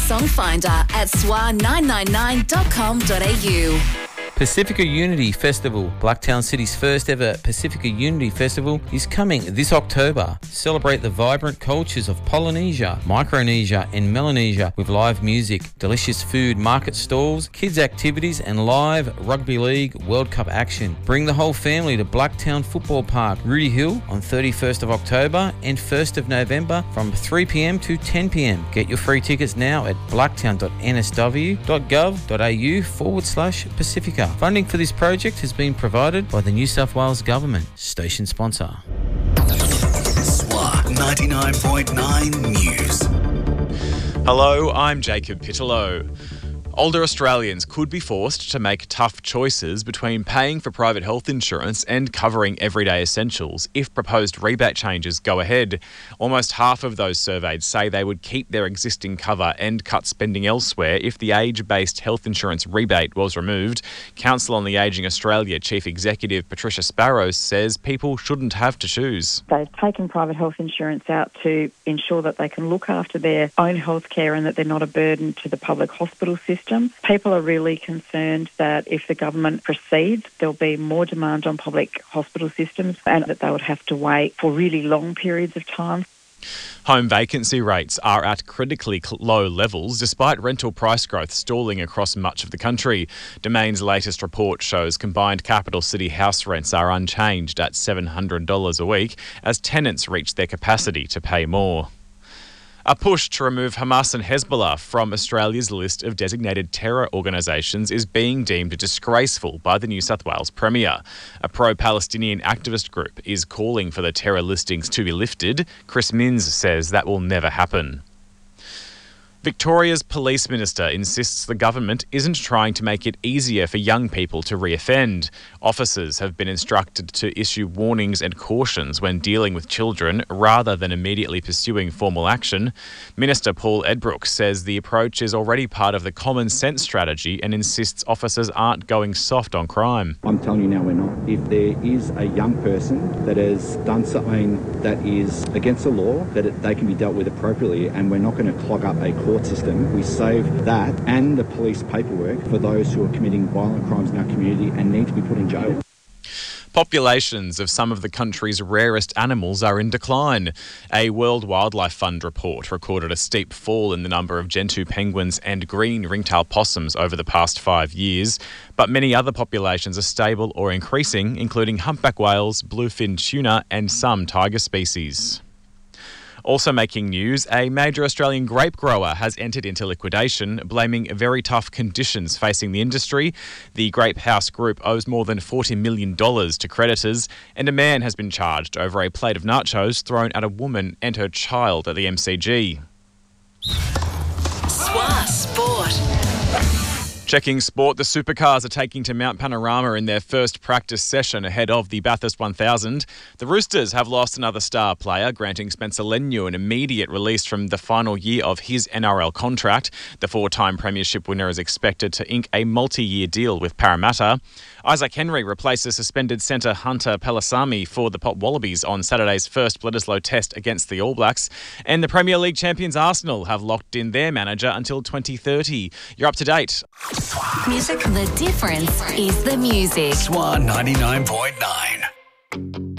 song finder at swa999.com.au. Pacifica Unity Festival, Blacktown City's first ever Pacifica Unity Festival, is coming this October. Celebrate the vibrant cultures of Polynesia, Micronesia and Melanesia with live music, delicious food, market stalls, kids activities and live Rugby League World Cup action. Bring the whole family to Blacktown Football Park, Rudy Hill on 31st of October and 1st of November from 3pm to 10pm. Get your free tickets now at blacktown.nsw.gov.au/Pacifica. Funding for this project has been provided by the New South Wales Government. Station sponsor. SWA 99.9 News. Hello, I'm Jacob Pitalow. Older Australians could be forced to make tough choices between paying for private health insurance and covering everyday essentials if proposed rebate changes go ahead. Almost half of those surveyed say they would keep their existing cover and cut spending elsewhere if the age-based health insurance rebate was removed. Council on the Ageing Australia Chief Executive Patricia Sparrow says people shouldn't have to choose. They've taken private health insurance out to ensure that they can look after their own health care and that they're not a burden to the public hospital system. People are really concerned that if the government proceeds, there'll be more demand on public hospital systems and that they would have to wait for really long periods of time. Home vacancy rates are at critically low levels despite rental price growth stalling across much of the country. Domain's latest report shows combined capital city house rents are unchanged at $700 a week as tenants reach their capacity to pay more. A push to remove Hamas and Hezbollah from Australia's list of designated terror organisations is being deemed disgraceful by the New South Wales Premier. A pro-Palestinian activist group is calling for the terror listings to be lifted. Chris Minns says that will never happen. Victoria's Police Minister insists the government isn't trying to make it easier for young people to reoffend. Officers have been instructed to issue warnings and cautions when dealing with children rather than immediately pursuing formal action. Minister Paul Edbrook says the approach is already part of the common sense strategy and insists officers aren't going soft on crime. I'm telling you now we're not. If there is a young person that has done something that is against the law, that they can be dealt with appropriately, and we're not going to clog up a court system. We save that and the police paperwork for those who are committing violent crimes in our community and need to be put in jail. Populations of some of the country's rarest animals are in decline. A World Wildlife Fund report recorded a steep fall in the number of gentoo penguins and green ringtail possums over the past 5 years, but many other populations are stable or increasing, including humpback whales, bluefin tuna and some tiger species. Also making news, a major Australian grape grower has entered into liquidation, blaming very tough conditions facing the industry. The Grape House Group owes more than $40 million to creditors, and a man has been charged over a plate of nachos thrown at a woman and her child at the MCG. SWA Sport. Checking sport, the Supercars are taking to Mount Panorama in their first practice session ahead of the Bathurst 1000. The Roosters have lost another star player, granting Spencer Leniu an immediate release from the final year of his NRL contract. The four-time premiership winner is expected to ink a multi-year deal with Parramatta. Isaac Henry replaces suspended centre Hunter Pelasami for the Pop Wallabies on Saturday's first Bledisloe test against the All Blacks. And the Premier League champions Arsenal have locked in their manager until 2030. You're up to date. Music. The difference is the music. SWA 99.9.